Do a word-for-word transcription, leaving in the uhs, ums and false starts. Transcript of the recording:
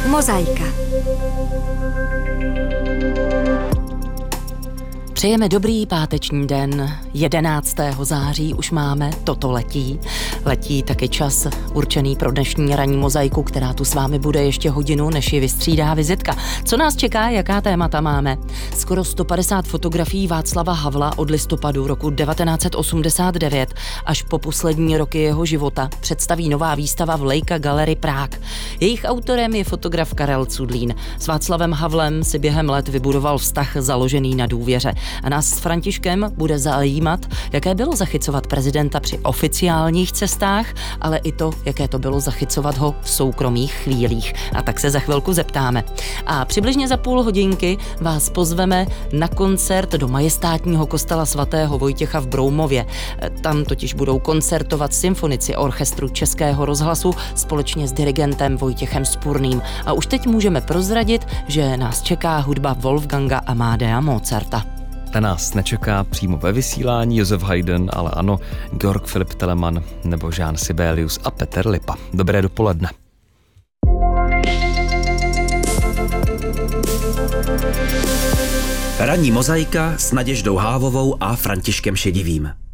Mozaika. Přejeme dobrý páteční den, jedenáctého září už máme, toto letí. Letí taky čas určený pro dnešní ranní mozaiku, která tu s vámi bude ještě hodinu, než ji vystřídá vizitka. Co nás čeká, jaká témata máme? Skoro sto padesát fotografií Václava Havla od listopadu roku devatenáct set osmdesát devět až po poslední roky jeho života představí nová výstava v Leica Gallery Prague. Jejich autorem je fotograf Karel Cudlín. S Václavem Havlem si během let vybudoval vztah založený na důvěře. A nás s Františkem bude zajímat, jaké bylo zachycovat prezidenta při oficiálních cestách, ale i to, jaké to bylo zachycovat ho v soukromých chvílích. A tak se za chvilku zeptáme. A přibližně za půl hodinky vás pozveme na koncert do majestátního kostela svatého Vojtěcha v Broumově. Tam totiž budou koncertovat symfonici orchestru Českého rozhlasu společně s dirigentem Vojtěchem Spurným. A už teď můžeme prozradit, že nás čeká hudba Wolfganga Amadea Mozarta. Ta nás nečeká přímo ve vysílání Josef Haydn, ale ano, Georg Philipp Telemann nebo Jean Sibelius a Petr Lipa. Dobré dopoledne. Ranní mozaika s Naděždou Hávovou a Františkem Šedivým.